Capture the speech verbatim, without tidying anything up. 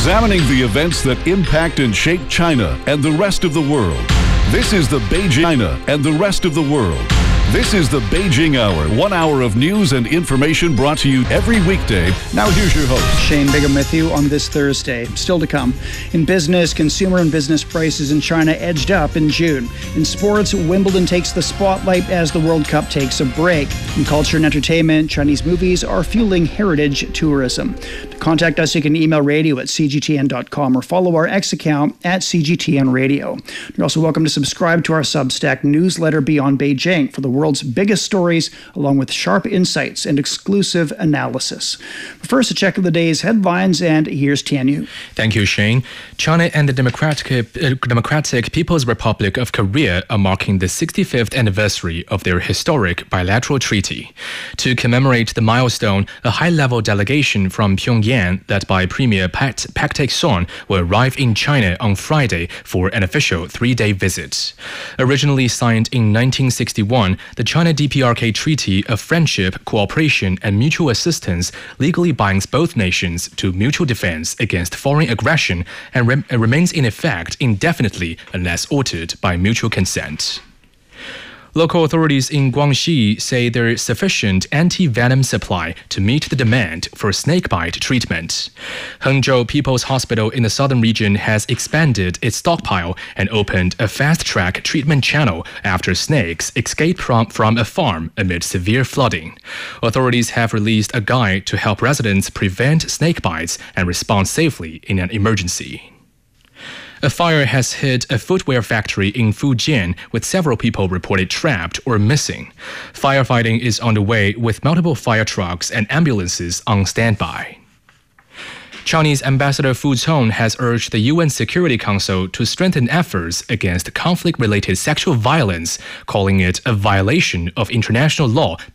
Examining the events that impact and shape China and the rest of the world. This is the Beijing China and the rest of the world. This is the Beijing Hour, one hour of news and information brought to you every weekday. Now here's your host. Shane Bigham with you on this Thursday. Still to come. In business, consumer and business prices in China edged up in June. In sports, Wimbledon takes the spotlight as the World Cup takes a break. In culture and entertainment, Chinese movies are fueling heritage tourism. To contact us, you can email radio at c g t n dot com or follow our X account at C G T N Radio. You're also welcome to subscribe to our Substack newsletter Beyond Beijing for the world's biggest stories, along with sharp insights and exclusive analysis. But first, a check of the day's headlines, and here's Tianyu. Thank you, Shane. China and the Democratic, uh, Democratic People's Republic of Korea are marking the sixty-fifth anniversary of their historic bilateral treaty. To commemorate the milestone, a high-level delegation from Pyongyang, led by Premier Pak, Pak Tae-son, will arrive in China on Friday for an official three-day visit. Originally signed in nineteen sixty-one, the China-D P R K Treaty of Friendship, Cooperation and Mutual Assistance legally binds both nations to mutual defense against foreign aggression and re- remains in effect indefinitely unless altered by mutual consent. Local authorities in Guangxi say there is sufficient anti-venom supply to meet the demand for snakebite treatment. Hangzhou People's Hospital in the southern region has expanded its stockpile and opened a fast-track treatment channel after snakes escaped from, from a farm amid severe flooding. Authorities have released a guide to help residents prevent snake bites and respond safely in an emergency. A fire has hit a footwear factory in Fujian, with several people reported trapped or missing. Firefighting is on the way with multiple fire trucks and ambulances on standby. Chinese Ambassador Fu Cong has urged the U N Security Council to strengthen efforts against conflict-related sexual violence, calling it a violation of international law